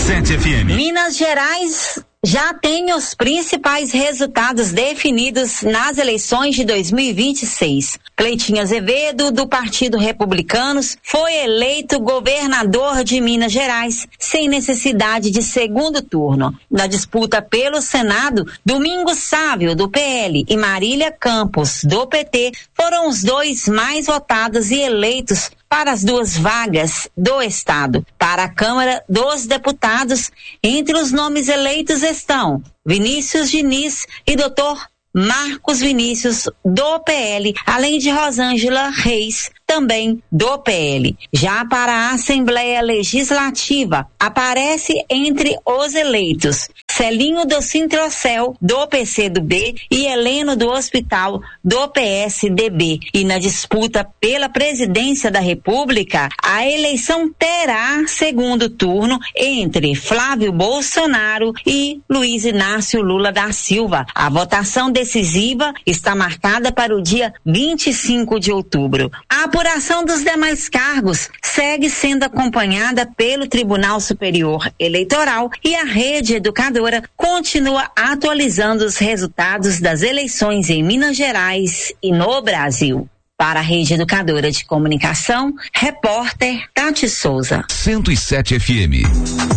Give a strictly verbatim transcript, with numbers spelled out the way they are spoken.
sete F M. Minas Gerais já tem os principais resultados definidos nas eleições de dois mil e vinte e seis. Cleitinho Azevedo, do Partido Republicanos, foi eleito governador de Minas Gerais, sem necessidade de segundo turno. Na disputa pelo Senado, Domingos Sávio, do P L, e Marília Campos, do P T, foram os dois mais votados e eleitos para as duas vagas do Estado. Para a Câmara dos Deputados, entre os nomes eleitos estão Vinícius Diniz e doutor Marcos Vinícius, do P L, além de Rosângela Reis, também do P L. Já para a Assembleia Legislativa, aparece entre os eleitos Celinho do Sintrocel, do P C do B, e Heleno do Hospital, do P S D B. E na disputa pela presidência da República, a eleição terá segundo turno entre Flávio Bolsonaro e Luiz Inácio Lula da Silva. A votação decisiva está marcada para o dia vinte e cinco de outubro. A apuração dos demais cargos segue sendo acompanhada pelo Tribunal Superior Eleitoral e a Rede Educadora continua atualizando os resultados das eleições em Minas Gerais e no Brasil. Para a Rede Educadora de Comunicação, repórter Tati Souza. cento e sete F M.